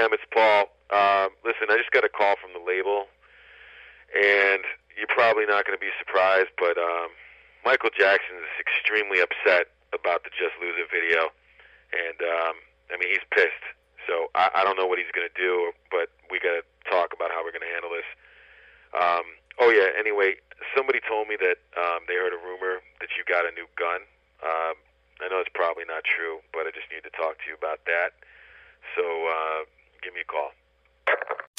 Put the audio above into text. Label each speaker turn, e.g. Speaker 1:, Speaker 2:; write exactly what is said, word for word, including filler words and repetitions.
Speaker 1: Clem, it's Paul. Um, listen, I just got a call from the label, and you're probably not going to be surprised, but um, Michael Jackson is extremely upset about the Just Lose It video, and um, I mean, he's pissed. So I, I don't know what he's going to do, but we got to talk about how we're going to handle this. Um, oh yeah. Anyway, somebody told me that um, they heard a rumor that you got a new gun. Um, I know it's probably not true, but I just need to talk to you about that. So uh, give me a call.